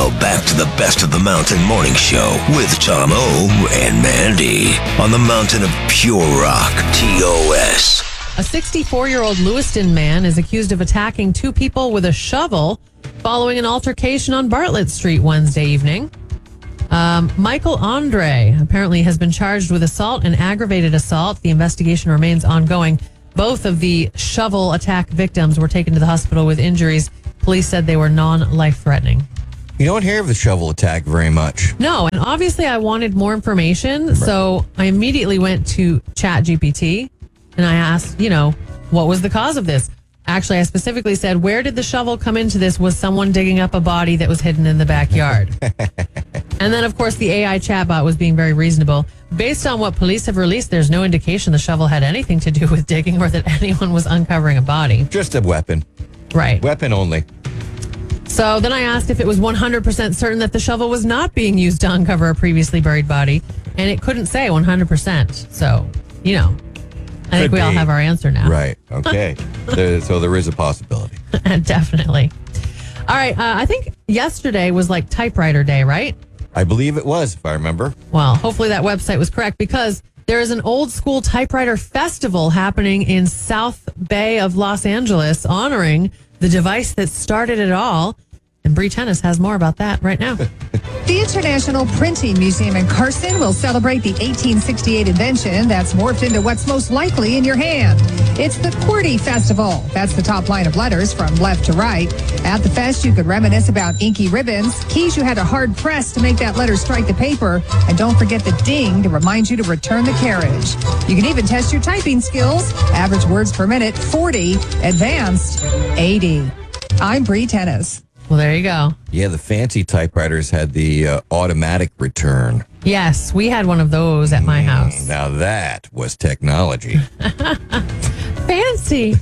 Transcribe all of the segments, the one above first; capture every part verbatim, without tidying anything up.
Now back to the Best of the Mountain Morning Show with Tom O and Mandy on the Mountain of Pure Rock, T O S. A sixty-four-year-old Lewiston man is accused of attacking two people with a shovel following an altercation on Bartlett Street Wednesday evening. Um, Michael Andre apparently has been charged with assault and aggravated assault. The investigation remains ongoing. Both of the shovel attack victims were taken to the hospital with injuries. Police said they were non-life-threatening. You don't hear of the shovel attack very much. No, and obviously I wanted more information, right. So I immediately went to ChatGPT and I asked, you know, what was the cause of this? Actually, I specifically said, where did the shovel come into this? Was someone digging up a body that was hidden in the backyard? And then, of course, the A I chatbot was being very reasonable. Based on what police have released, there's no indication the shovel had anything to do with digging or that anyone was uncovering a body. Just a weapon. Right. Weapon only. So then I asked if it was one hundred percent certain that the shovel was not being used to uncover a previously buried body. And it couldn't say one hundred percent. So, you know, I think Could we be. all have our answer now. Right. Okay. there, so there is a possibility. Definitely. All right. Uh, I think yesterday was like typewriter day, right? I believe it was, if I remember. Well, hopefully that website was correct because there is an old school typewriter festival happening in South Bay of Los Angeles honoring the device that started it all. And Bree Tennis has more about that right now. The International Printing Museum in Carson will celebrate the eighteen sixty-eight invention that's morphed into what's most likely in your hand. It's the QWERTY Festival. That's the top line of letters from left to right. At the fest, you could reminisce about inky ribbons, keys you had to hard press to make that letter strike the paper, and don't forget the ding to remind you to return the carriage. You can even test your typing skills. Average words per minute, forty. Advanced, eighty. I'm Bree Tennis. Well, there you go. Yeah, the fancy typewriters had the uh, automatic return. Yes, we had one of those at my house. Mm, now that was technology. Fancy.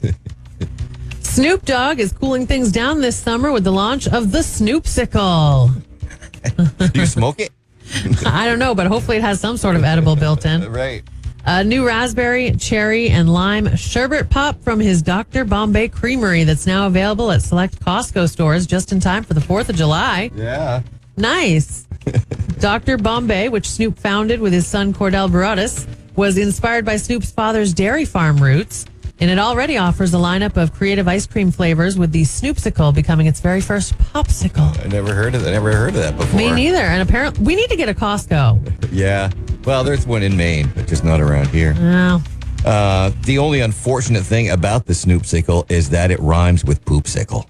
Snoop Dogg is cooling things down this summer with the launch of the Snoopsicle. Do you smoke it? I don't know, but hopefully it has some sort of edible built in. Right. A new raspberry, cherry, and lime sherbet pop from his Doctor Bombay Creamery that's now available at select Costco stores just in time for the fourth of July. Yeah. Nice. Doctor Bombay, which Snoop founded with his son Cordell Barottis, was inspired by Snoop's father's dairy farm roots, and it already offers a lineup of creative ice cream flavors, with the Snoopsicle becoming its very first popsicle. I never heard of that. I never heard of that before. Me neither. And apparently, we need to get a Costco. Yeah. Well, there's one in Maine, but just not around here. Oh. Uh, the only unfortunate thing about the Snoopsicle is that it rhymes with poopsicle.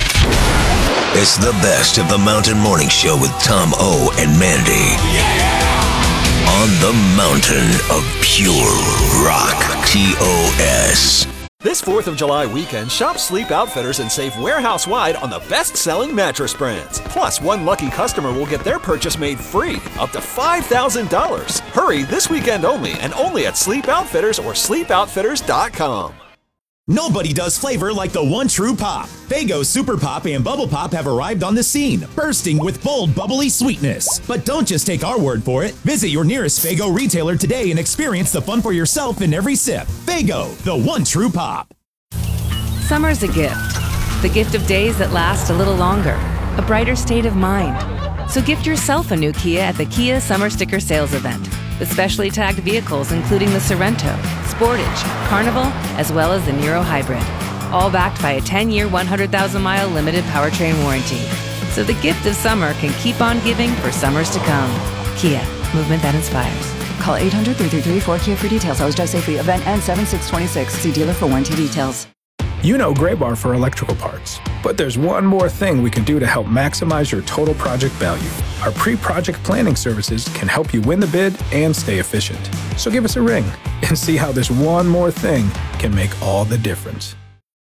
It's the Best of the Mountain Morning Show with Tom O and Mandy. Yeah! On the Mountain of Pure Rock, T O S. This fourth of July weekend, shop Sleep Outfitters and save warehouse-wide on the best-selling mattress brands. Plus, one lucky customer will get their purchase made free, up to five thousand dollars. Hurry this weekend only, and only at Sleep Outfitters or sleep outfitters dot com. Nobody does flavor like the one true pop. Faygo Super Pop and Bubble Pop have arrived on the scene, bursting with bold, bubbly sweetness. But don't just take our word for it. Visit your nearest Faygo retailer today and experience the fun for yourself in every sip. Faygo, the one true pop. Summer's a gift. The gift of days that last a little longer. A brighter state of mind. So gift yourself a new Kia at the Kia Summer Sticker Sales Event. With specially tagged vehicles including the Sorrento, Sportage, Carnival, as well as the Niro Hybrid. All backed by a ten-year, one hundred thousand mile limited powertrain warranty. So the gift of summer can keep on giving for summers to come. Kia, movement that inspires. Call eight hundred, three three three, four K I A for details. Always drive safely. Event ends seven six twenty-six. See dealer for warranty details. You know Graybar for electrical parts, but there's one more thing we can do to help maximize your total project value. Our pre-project planning services can help you win the bid and stay efficient. So give us a ring and see how this one more thing can make all the difference.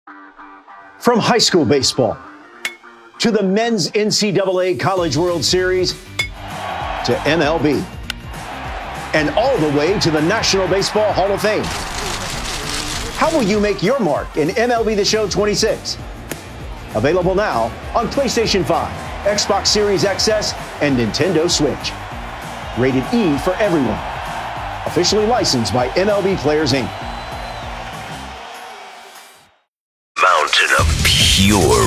From high school baseball to the men's N C double A College World Series to M L B and all the way to the National Baseball Hall of Fame. How will you make your mark in M L B The Show twenty-six? Available now on PlayStation five, Xbox Series X S, and Nintendo Switch. Rated E for everyone. Officially licensed by M L B Players, Incorporated. Mountain of Pure